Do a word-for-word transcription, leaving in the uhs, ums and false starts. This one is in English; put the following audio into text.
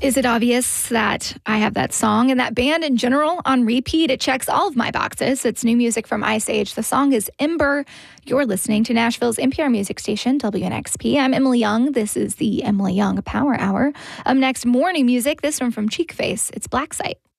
Is it obvious that I have that song and that band in general on repeat? It checks all of my boxes. It's new music from Ice Age. The song is Ember. You're listening to Nashville's N P R music station, W N X P. I'm Emily Young. This is the Emily Young Power Hour. Up next, morning music. This one from Cheek Face. It's Black Site.